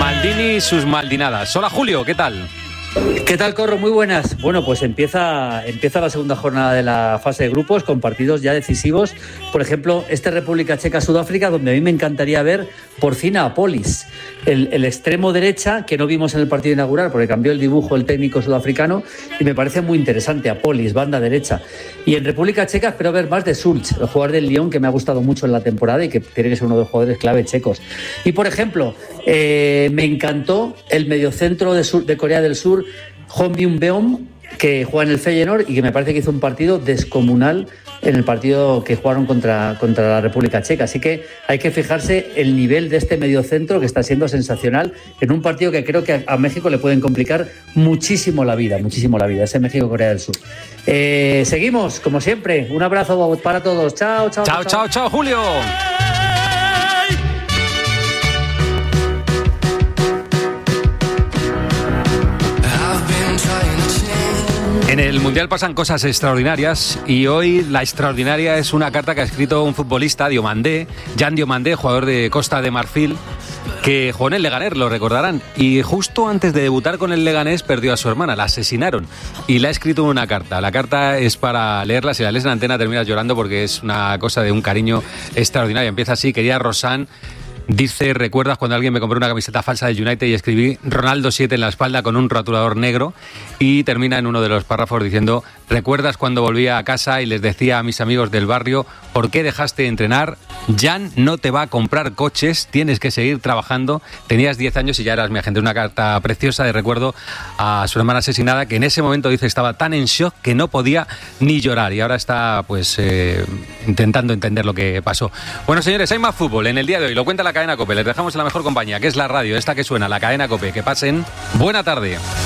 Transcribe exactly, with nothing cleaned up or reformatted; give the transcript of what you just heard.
Maldini y sus maldinadas. Hola Julio, ¿qué tal? ¿Qué tal, Corro? Muy buenas. Bueno, pues empieza, empieza la segunda jornada de la fase de grupos con partidos ya decisivos. Por ejemplo, este República Checa-Sudáfrica, donde a mí me encantaría ver por fin a Polis, el, el extremo derecha que no vimos en el partido inaugural porque cambió el dibujo el técnico sudafricano y me parece muy interesante a Polis, banda derecha. Y en República Checa espero ver más de Sulch, el jugador del Lyon que me ha gustado mucho en la temporada y que tiene que ser uno de los jugadores clave checos. Y por ejemplo, eh, me encantó el mediocentro de, sur, de Corea del Sur, Hong Byung-beom, que juega en el Feyenoord y que me parece que hizo un partido descomunal en el partido que jugaron contra, contra la República Checa. Así que hay que fijarse el nivel de este mediocentro que está siendo sensacional en un partido que creo que a México le pueden complicar muchísimo la vida, muchísimo la vida, ese México-Corea del Sur. Eh, seguimos, como siempre, un abrazo para todos. Chao, chao. Chao, chao, chao, chao Julio. En el Mundial pasan cosas extraordinarias y hoy la extraordinaria es una carta que ha escrito un futbolista, Diomandé, Jan Diomandé, jugador de Costa de Marfil, que jugó en el Leganés, lo recordarán, y justo antes de debutar con el Leganés perdió a su hermana, la asesinaron y le ha escrito una carta. La carta es para leerla, si la lees en antena terminas llorando porque es una cosa de un cariño extraordinario. Empieza así: querida Rosán, dice, ¿recuerdas cuando alguien me compró una camiseta falsa del United y escribí Ronaldo siete en la espalda con un rotulador negro? Y termina en uno de los párrafos diciendo, ¿recuerdas cuando volvía a casa y les decía a mis amigos del barrio, ¿por qué dejaste de entrenar? Jan no te va a comprar coches, tienes que seguir trabajando. Tenías diez años y ya eras mi agente. Una carta preciosa de recuerdo a su hermana asesinada, que en ese momento, dice, estaba tan en shock que no podía ni llorar y ahora está pues eh, intentando entender lo que pasó. Bueno, señores, hay más fútbol en el día de hoy, lo cuenta la Cadena COPE. Les dejamos en la mejor compañía, que es la radio, esta que suena, la Cadena COPE. Que pasen buena tarde.